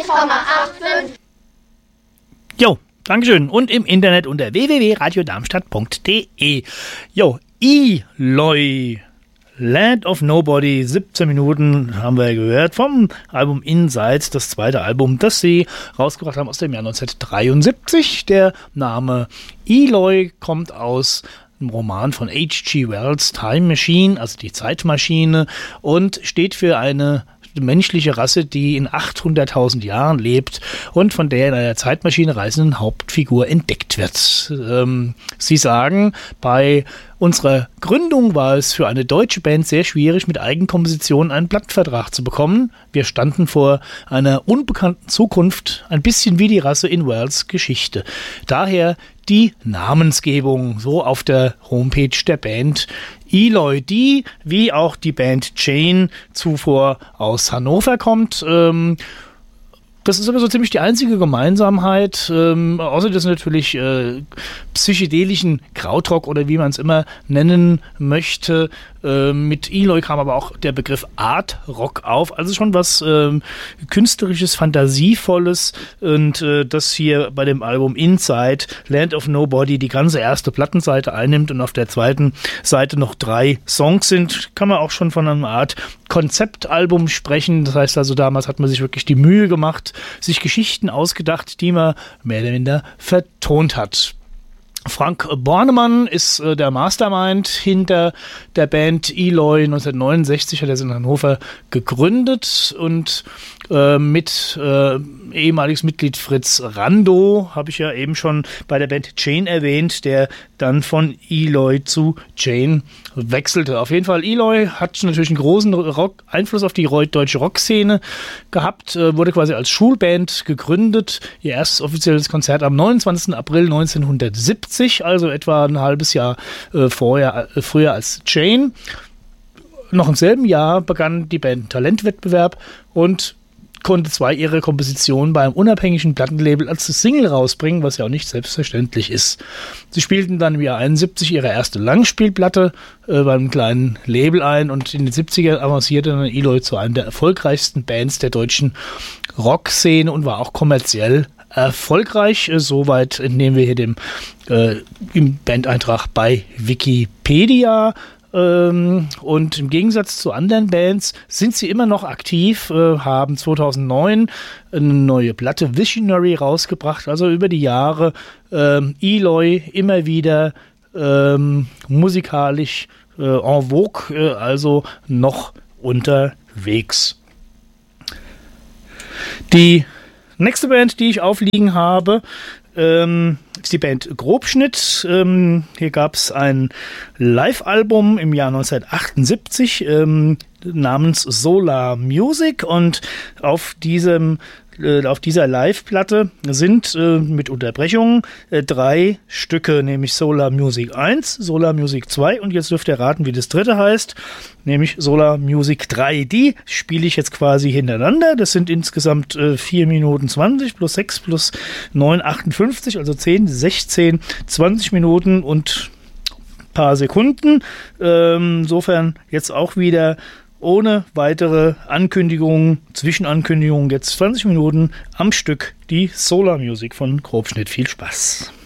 Jo, Dankeschön. Und im Internet unter www.radiodarmstadt.de. Jo, Eloy, Land of Nobody, 17 Minuten haben wir gehört vom Album Inside, das zweite Album, das sie rausgebracht haben aus dem Jahr 1973. Der Name Eloy kommt aus einem Roman von H.G. Wells, Time Machine, also die Zeitmaschine, und steht für eine menschliche Rasse, die in 800.000 Jahren lebt und von der in einer Zeitmaschine reisenden Hauptfigur entdeckt wird. Sie sagen, bei unserer Gründung war es für eine deutsche Band sehr schwierig, mit Eigenkompositionen einen Plattenvertrag zu bekommen. Wir standen vor einer unbekannten Zukunft, ein bisschen wie die Rasse in Wells Geschichte. Daher die Namensgebung, so auf der Homepage der Band Eloy, die, wie auch die Band Jane, zuvor aus Hannover kommt. Das ist aber so ziemlich die einzige Gemeinsamkeit, außer dass natürlich psychedelischen Krautrock oder wie man es immer nennen möchte. Mit Eloy kam aber auch der Begriff Art Rock auf, also schon was künstlerisches, fantasievolles, und das hier bei dem Album Inside, Land of Nobody, die ganze erste Plattenseite einnimmt und auf der zweiten Seite noch 3 Songs sind, kann man auch schon von einer Art Konzeptalbum sprechen. Das heißt also, damals hat man sich wirklich die Mühe gemacht, sich Geschichten ausgedacht, die man mehr oder minder vertont hat. Frank Bornemann ist der Mastermind hinter der Band Eloy. 1969 hat er sie in Hannover gegründet und mit ehemaliges Mitglied Fritz Rando, habe ich ja eben schon bei der Band Jane erwähnt, der dann von Eloy zu Jane wechselte. Auf jeden Fall, Eloy hat natürlich einen großen Einfluss auf die deutsche Rockszene gehabt, wurde quasi als Schulband gegründet. Ihr erstes offizielles Konzert am 29. April 1970, also etwa ein halbes Jahr früher als Jane. Noch im selben Jahr begann die Band einen Talentwettbewerb und konnte 2 ihrer Kompositionen bei einem unabhängigen Plattenlabel als Single rausbringen, was ja auch nicht selbstverständlich ist. Sie spielten dann im Jahr 71 ihre erste Langspielplatte beim kleinen Label ein und in den 70er avancierte dann Eloy zu einer der erfolgreichsten Bands der deutschen Rockszene und war auch kommerziell erfolgreich. Soweit entnehmen wir hier dem Bandeintrag bei Wikipedia. Und im Gegensatz zu anderen Bands sind sie immer noch aktiv, haben 2009 eine neue Platte Visionary rausgebracht, also über die Jahre Eloy immer wieder musikalisch en vogue, also noch unterwegs. Die nächste Band, die ich aufliegen habe, ist die Band Grobschnitt. Hier gab es ein Live-Album im Jahr 1978 namens Solar Music, und auf dieser Live-Platte sind mit Unterbrechungen 3 Stücke, nämlich Solar Music 1, Solar Music 2 und jetzt dürft ihr raten, wie das dritte heißt, nämlich Solar Music 3. Die spiele ich jetzt quasi hintereinander. Das sind insgesamt 4 Minuten 20 plus 6 plus 9, 58, also 10, 16, 20 Minuten und ein paar Sekunden. Insofern jetzt auch wieder ohne weitere Ankündigungen, Zwischenankündigungen, jetzt 20 Minuten am Stück die Solar Music von Grobschnitt. Viel Spaß!